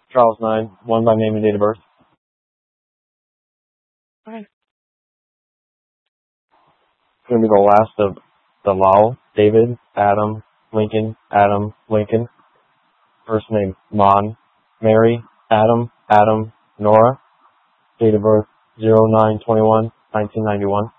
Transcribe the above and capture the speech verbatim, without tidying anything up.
Charles nine, one by name and date of birth. Okay. It's going to be the last of the Lowell, David, Adam, Lincoln, Adam, Lincoln. First name, Mon, Mary, Adam, Adam, Nora. Date of birth, zero nine twenty-one nineteen ninety-one.